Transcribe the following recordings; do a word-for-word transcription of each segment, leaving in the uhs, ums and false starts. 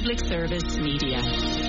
Public Service Media.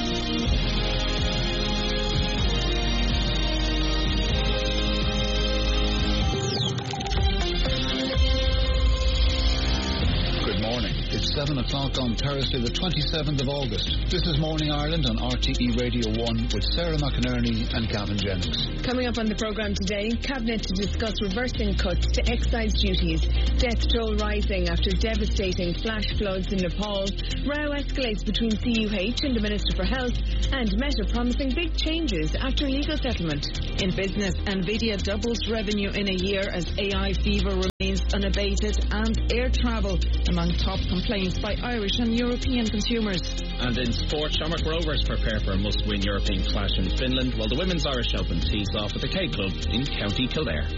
It's seven o'clock on Thursday, the twenty-seventh of August. This is Morning Ireland on R T E Radio one with Sarah McInerney and Gavin Jennings. Coming up on the programme today, Cabinet to discuss reversing cuts to excise duties. Death toll rising after devastating flash floods in Nepal. Row escalates between C U H and the Minister for Health. And Meta promising big changes after legal settlement. In business, Nvidia doubles revenue in a year as A I fever remains unabated, and air travel among top complaints by Irish and European consumers. And in sport, Shamrock Rovers prepare for a must-win European clash in Finland, while the Women's Irish Open tees off at the K Club in County Kildare.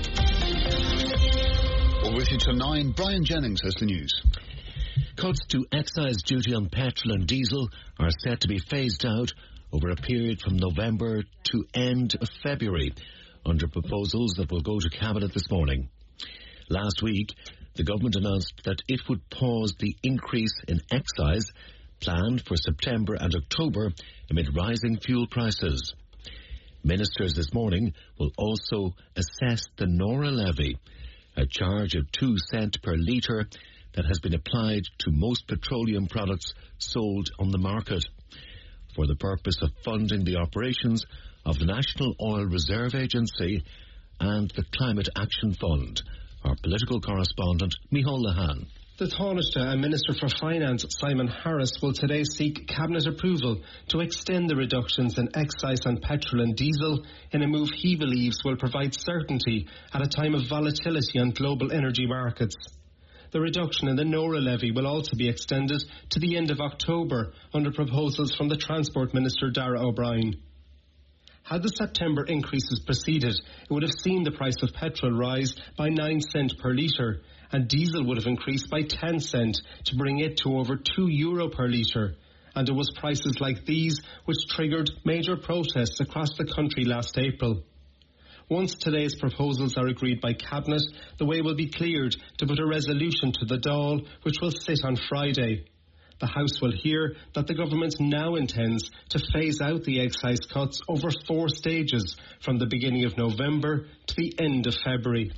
Well, with you till nine, Brian Jennings has the news. Cuts to excise duty on petrol and diesel are set to be phased out over a period from November to end of February, under proposals that will go to Cabinet this morning. Last week, the government announced that it would pause the increase in excise planned for September and October amid rising fuel prices. Ministers this morning will also assess the Nora levy, a charge of two cents per litre that has been applied to most petroleum products sold on the market, for the purpose of funding the operations of the National Oil Reserve Agency and the Climate Action Fund. Our political correspondent, Micheál Lehane. The Taoiseach and Minister for Finance, Simon Harris, will today seek Cabinet approval to extend the reductions in excise on petrol and diesel in a move he believes will provide certainty at a time of volatility on global energy markets. The reduction in the Nora levy will also be extended to the end of October under proposals from the Transport Minister, Darragh O'Brien. Had the September increases proceeded, it would have seen the price of petrol rise by nine cents per litre, and diesel would have increased by ten cents to bring it to over two euro per litre. And it was prices like these which triggered major protests across the country last April. Once today's proposals are agreed by Cabinet, the way will be cleared to put a resolution to the Dáil, which will sit on Friday. The House will hear that the government now intends to phase out the excise cuts over four stages from the beginning of November to the end of February.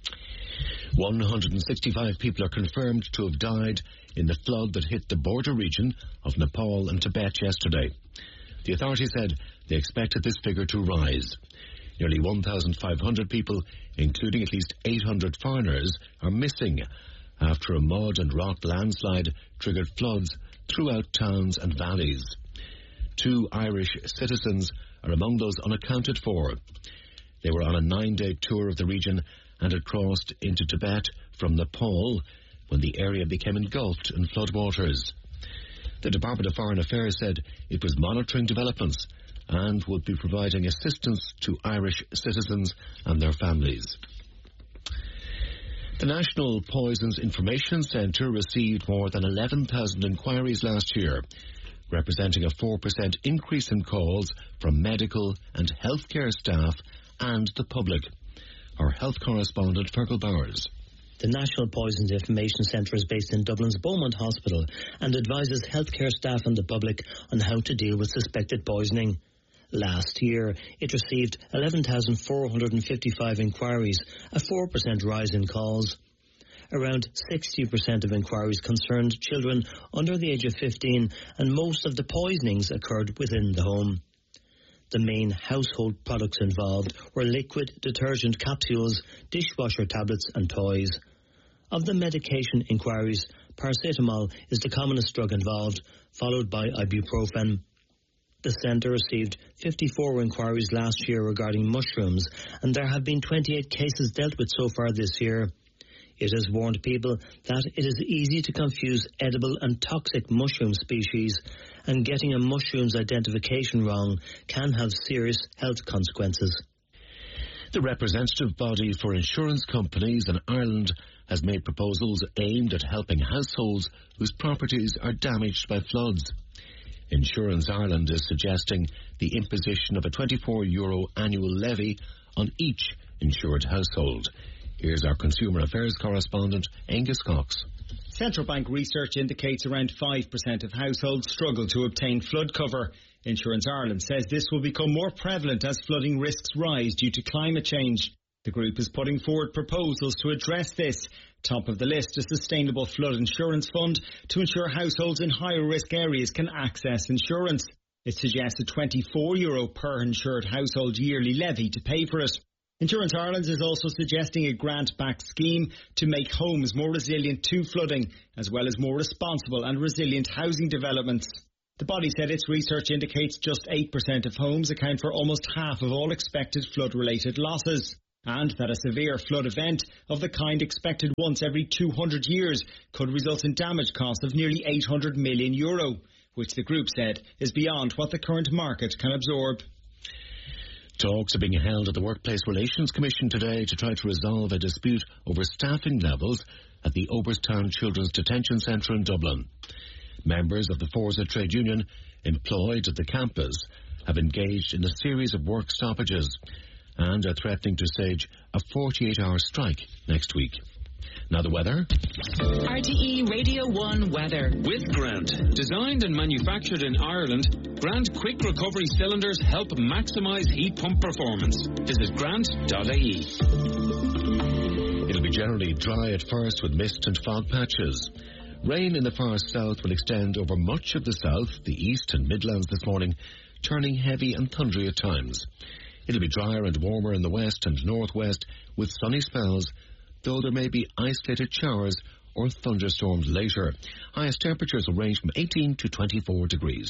one hundred sixty-five people are confirmed to have died in the flood that hit the border region of Nepal and Tibet yesterday. The authorities said they expected this figure to rise. Nearly one thousand five hundred people, including at least eight hundred foreigners, are missing after a mud and rock landslide triggered floods throughout towns and valleys. Two Irish citizens are among those unaccounted for. They were on a nine-day tour of the region and had crossed into Tibet from Nepal when the area became engulfed in floodwaters. The Department of Foreign Affairs said it was monitoring developments and would be providing assistance to Irish citizens and their families. The National Poisons Information Centre received more than eleven thousand inquiries last year, representing a four percent increase in calls from medical and healthcare staff and the public. Our health correspondent, Fergal Bowers. The National Poisons Information Centre is based in Dublin's Beaumont Hospital and advises healthcare staff and the public on how to deal with suspected poisoning. Last year, it received eleven thousand four hundred fifty-five inquiries, a four percent rise in calls. Around sixty percent of inquiries concerned children under the age of fifteen, and most of the poisonings occurred within the home. The main household products involved were liquid detergent capsules, dishwasher tablets and toys. Of the medication inquiries, paracetamol is the commonest drug involved, followed by ibuprofen. The centre received fifty-four inquiries last year regarding mushrooms, and there have been twenty-eight cases dealt with so far this year. It has warned people that it is easy to confuse edible and toxic mushroom species, and getting a mushroom's identification wrong can have serious health consequences. The representative body for insurance companies in Ireland has made proposals aimed at helping households whose properties are damaged by floods. Insurance Ireland is suggesting the imposition of a twenty-four euro annual levy on each insured household. Here's our Consumer Affairs correspondent, Angus Cox. Central Bank research indicates around five percent of households struggle to obtain flood cover. Insurance Ireland says this will become more prevalent as flooding risks rise due to climate change. The group is putting forward proposals to address this. Top of the list, a sustainable flood insurance fund to ensure households in higher risk areas can access insurance. It suggests a twenty-four euro per insured household yearly levy to pay for it. Insurance Ireland is also suggesting a grant-backed scheme to make homes more resilient to flooding, as well as more responsible and resilient housing developments. The body said its research indicates just eight percent of homes account for almost half of all expected flood-related losses, and that a severe flood event of the kind expected once every two hundred years could result in damage costs of nearly eight hundred million euro, which the group said is beyond what the current market can absorb. Talks are being held at the Workplace Relations Commission today to try to resolve a dispute over staffing levels at the Oberstown Children's Detention Centre in Dublin. Members of the Forza trade union employed at the campus have engaged in a series of work stoppages and are threatening to stage a forty-eight hour strike next week. Now the weather. R T E Radio one weather. With Grant. Designed and manufactured in Ireland, Grant Quick Recovery Cylinders help maximise heat pump performance. Visit grant dot I E. It'll be generally dry at first with mist and fog patches. Rain in the far south will extend over much of the south, the east and Midlands this morning, turning heavy and thundery at times. It'll be drier and warmer in the west and northwest with sunny spells, though there may be isolated showers or thunderstorms later. Highest temperatures will range from eighteen to twenty-four degrees.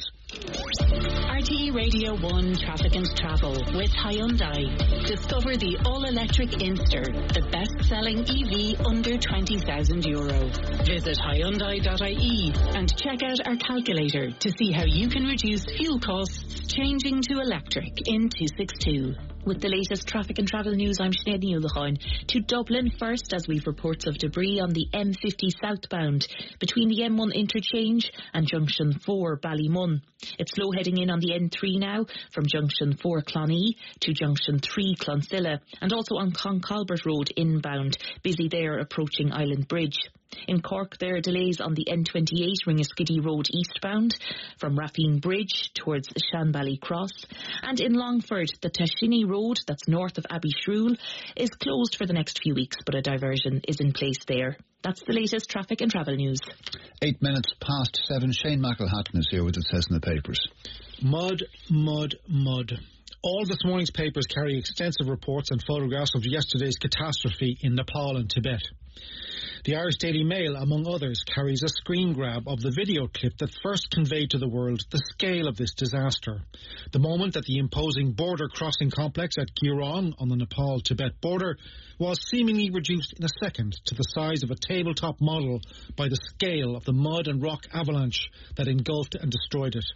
R T E Radio one Traffic and Travel with Hyundai. Discover the all-electric Inster, the best-selling E V under twenty thousand euro. Visit Hyundai dot I E and check out our calculator to see how you can reduce fuel costs changing to electric in two sixty-two. With the latest traffic and travel news, I'm Sinead Newlachine. To Dublin first, as we've reports of debris on the M fifty southbound between the M one interchange and Junction four Ballymun. It's slow heading in on the N three now from Junction four Clonee to Junction three Clonsilla, and also on Concalbert Road inbound, busy there approaching Island Bridge. In Cork, there are delays on the N twenty-eight Ringaskiddy Road eastbound from Raffine Bridge towards Shanbally Cross. And in Longford, the Tashini Road, that's north of Abbey Shrool, is closed for the next few weeks, but a diversion is in place there. That's the latest traffic and travel news. Eight minutes past seven. Shane McElhatton is here with it says in the papers. Mud, mud, mud. All this morning's papers carry extensive reports and photographs of yesterday's catastrophe in Nepal and Tibet. The Irish Daily Mail, among others, carries a screen grab of the video clip that first conveyed to the world the scale of this disaster. The moment that the imposing border crossing complex at Girong on the Nepal-Tibet border was seemingly reduced in a second to the size of a tabletop model by the scale of the mud and rock avalanche that engulfed and destroyed it.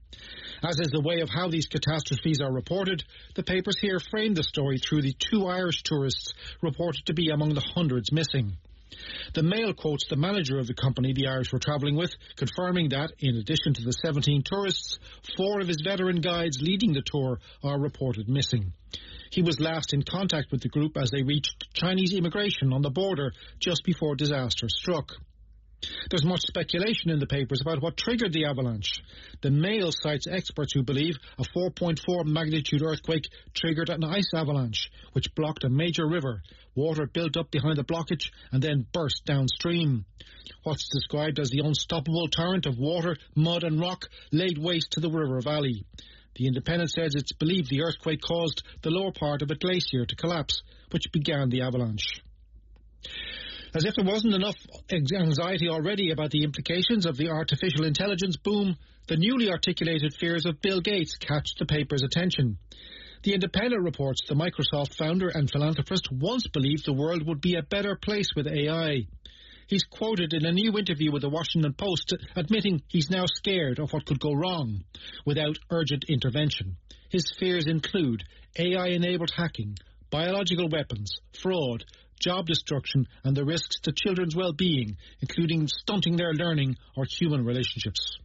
As is the way of how these catastrophes are reported, the papers here frame the story through the two Irish tourists reported to be among the hundreds missing. The Mail quotes the manager of the company the Irish were travelling with, confirming that, in addition to the seventeen tourists, four of his veteran guides leading the tour are reported missing. He was last in contact with the group as they reached Chinese immigration on the border just before disaster struck. There's much speculation in the papers about what triggered the avalanche. The Mail cites experts who believe a four point four magnitude earthquake triggered an ice avalanche, which blocked a major river. Water built up behind the blockage and then burst downstream. What's described as the unstoppable torrent of water, mud and rock laid waste to the river valley. The Independent says it's believed the earthquake caused the lower part of a glacier to collapse, which began the avalanche. As if there wasn't enough anxiety already about the implications of the artificial intelligence boom, the newly articulated fears of Bill Gates catch the paper's attention. The Independent reports the Microsoft founder and philanthropist once believed the world would be a better place with A I. He's quoted in a new interview with the Washington Post admitting he's now scared of what could go wrong without urgent intervention. His fears include A I-enabled hacking, biological weapons, fraud, job destruction and the risks to children's well-being, including stunting their learning or human relationships.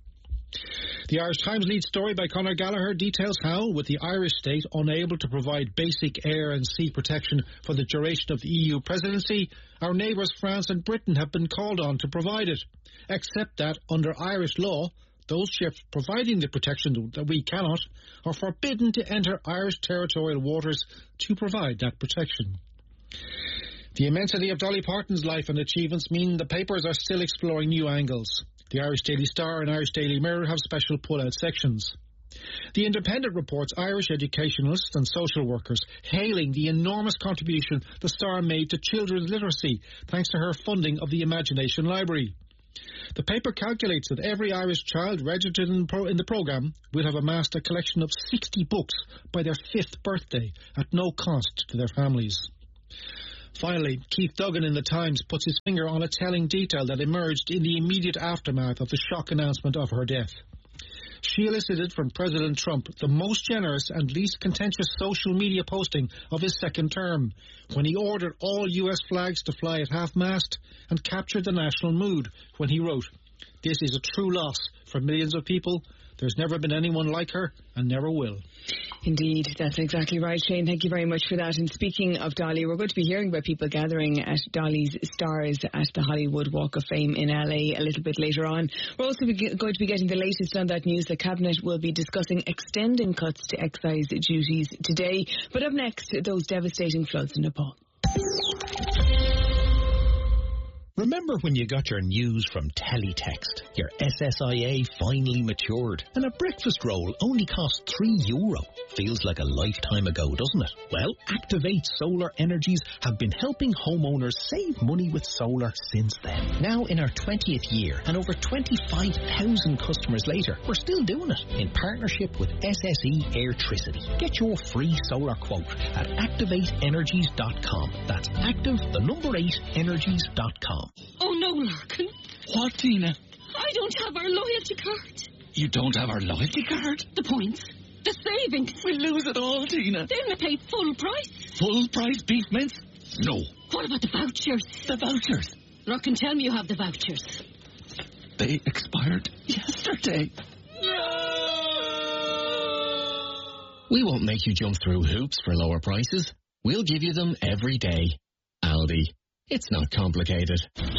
The Irish Times lead story by Conor Gallagher details how, with the Irish state unable to provide basic air and sea protection for the duration of the E U presidency, our neighbours France and Britain have been called on to provide it, except that, under Irish law, those ships providing the protection that we cannot are forbidden to enter Irish territorial waters to provide that protection. The immensity of Dolly Parton's life and achievements mean the papers are still exploring new angles. The Irish Daily Star and Irish Daily Mirror have special pull-out sections. The Independent reports Irish educationalists and social workers hailing the enormous contribution the Star made to children's literacy thanks to her funding of the Imagination Library. The paper calculates that every Irish child registered in, pro- in the programme will have amassed a collection of sixty books by their fifth birthday at no cost to their families. Finally, Keith Duggan in The Times puts his finger on a telling detail that emerged in the immediate aftermath of the shock announcement of her death. She elicited from President Trump the most generous and least contentious social media posting of his second term, when he ordered all U S flags to fly at half-mast and captured the national mood when he wrote, "This is a true loss for millions of people. There's never been anyone like her and never will." Indeed, that's exactly right, Shane. Thank you very much for that. And speaking of Dolly, we're going to be hearing about people gathering at Dolly's Stars at the Hollywood Walk of Fame in L A a little bit later on. We're also be going to be getting the latest on that news. The Cabinet will be discussing extending cuts to excise duties today. But up next, those devastating floods in Nepal. Remember when you got your news from Teletext? Your S S I A finally matured, and a breakfast roll only cost three euro. Feels like a lifetime ago, doesn't it? Well, Activate Solar Energies have been helping homeowners save money with solar since then. Now in our twentieth year, and over twenty-five thousand customers later, we're still doing it in partnership with S S E Airtricity. Get your free solar quote at activate energies dot com. That's active, the number eight, energies dot com. Oh no, Larkin. What, Tina? I don't have our loyalty card. You don't have our loyalty card? The points. The savings. We'll lose it all, Tina. Then we pay full price. Full price beef mince? No. What about the vouchers? The vouchers? Larkin, tell me you have the vouchers. They expired yesterday. No! We won't make you jump through hoops for lower prices. We'll give you them every day. Aldi. It's not complicated.